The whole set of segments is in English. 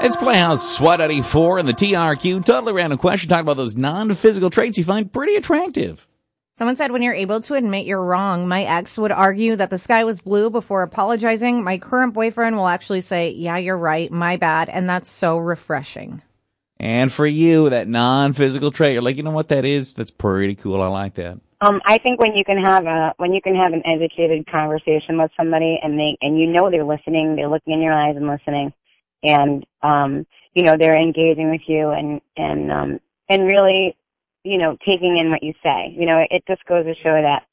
It's Playhouse SWAT 84 and the TRQ. Totally random question talking about those non-physical traits you find pretty attractive. Someone said, when you're able to admit you're wrong, my ex would argue that the sky was blue before apologizing. My current boyfriend will actually say, yeah, you're right, my bad. And that's so refreshing. And for you, that non-physical trait, you're like, you know what that is? That's pretty cool. I like that. I think when you can have an educated conversation with somebody and you know they're listening, they're looking in your eyes and listening, and they're engaging with you and really, taking in what you say. It just goes to show that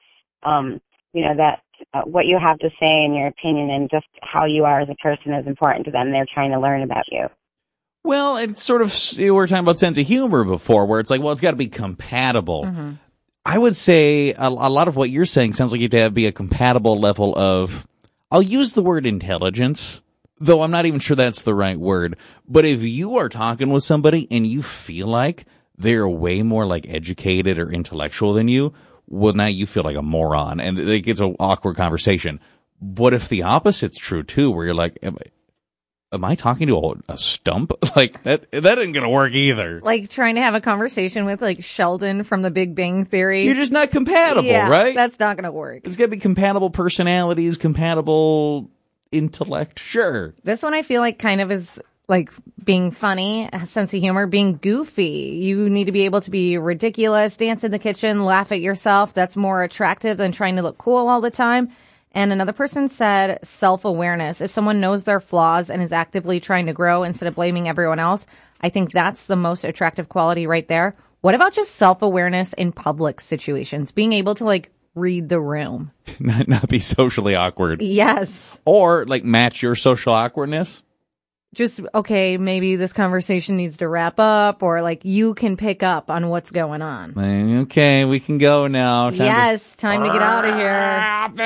what you have to say and your opinion and just how you are as a person is important to them. They're trying to learn about you. Well, it's sort of, we were talking about sense of humor before, where it's like, well, it's got to be compatible. Mm-hmm. I would say a lot of what you're saying sounds like you have to be a compatible level of, I'll use the word intelligence, though I'm not even sure that's the right word. But if you are talking with somebody and you feel like they're way more like educated or intellectual than you, well, now you feel like a moron and it gets an awkward conversation. But if the opposite's true too, where you're like, am I talking to a stump? Like, that isn't going to work either. Like trying to have a conversation with, like, Sheldon from The Big Bang Theory. You're just not compatible, yeah, right? That's not going to work. It's got to be compatible personalities, compatible intellect, sure. This one I feel like kind of is, like, being funny, a sense of humor, being goofy. You need to be able to be ridiculous, dance in the kitchen, laugh at yourself. That's more attractive than trying to look cool all the time. And another person said self-awareness. If someone knows their flaws and is actively trying to grow instead of blaming everyone else, I think that's the most attractive quality right there. What about just self-awareness in public situations? Being able to, like, read the room. Not be socially awkward. Yes. Or, like, match your social awkwardness. Just, okay, maybe this conversation needs to wrap up, or, like, you can pick up on what's going on. Okay, we can go now. Time to get out of here.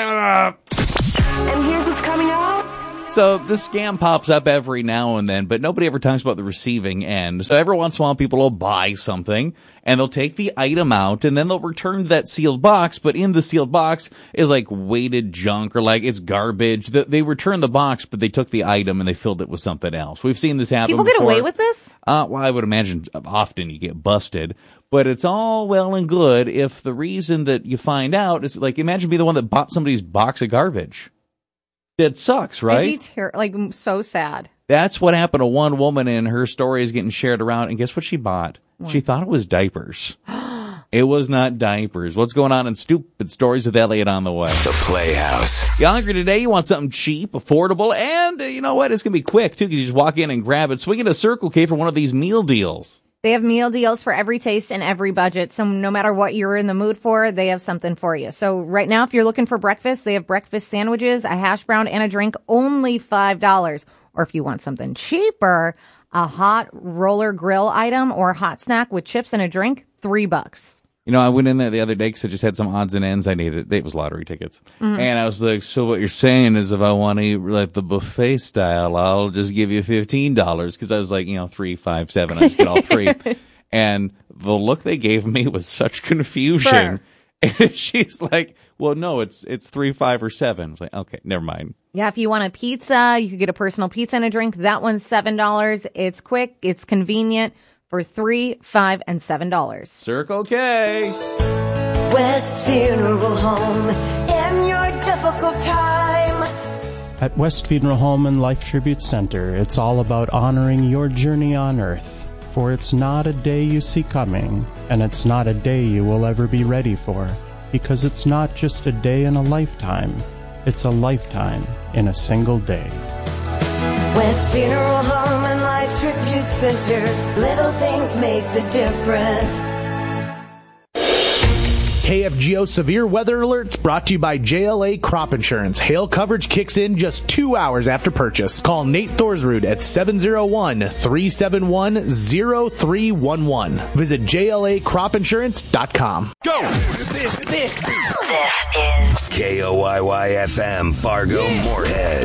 And here's what's coming up. So this scam pops up every now and then, but nobody ever talks about the receiving end. So every once in a while, people will buy something, and they'll take the item out, and then they'll return that sealed box, but in the sealed box is like weighted junk, or like it's garbage. They return the box, but they took the item and they filled it with something else. We've seen this happen People before. get away with this? Well, I would imagine often you get busted, but it's all well and good if the reason that you find out is, like, imagine being the one that bought somebody's box of garbage. That sucks, right? It'd be so sad. That's what happened to one woman, and her story is getting shared around. And guess what she bought? What? She thought it was diapers. It was not diapers. What's going on in Stupid Stories with Elliot on the way? The Playhouse. You hungry today? You want something cheap, affordable, and you know what? It's going to be quick, too, because you just walk in and grab it. Swing into Circle K for one of these meal deals. They have meal deals for every taste and every budget. So no matter what you're in the mood for, they have something for you. So right now, if you're looking for breakfast, they have breakfast sandwiches, a hash brown, and a drink, only $5. Or if you want something cheaper, a hot roller grill item or hot snack with chips and a drink, $3. You know, I went in there the other day because I just had some odds and ends I needed. It was lottery tickets. Mm-hmm. And I was like, so what you're saying is if I want to eat like the buffet style, I'll just give you $15. Because I was like, 3, 5, 7. I just get all three. And the look they gave me was such confusion. Sure. And she's like, well, no, it's 3, 5, or 7. I was like, okay, never mind. Yeah, if you want a pizza, you could get a personal pizza and a drink. That one's $7. It's quick. It's convenient. For $3, $5, and $7. Circle K. West Funeral Home in your difficult time. At West Funeral Home and Life Tribute Center, it's all about honoring your journey on Earth. For it's not a day you see coming, and it's not a day you will ever be ready for. Because it's not just a day in a lifetime, it's a lifetime in a single day. West Funeral Home and Life Tribute Center. Little things make the difference. KFGO Severe Weather Alerts brought to you by JLA Crop Insurance. Hail coverage kicks in just 2 hours after purchase. Call Nate Thorsrud at 701-371-0311. Visit JLACropInsurance.com. Go! This is KOYY-FM, Fargo, Moorhead.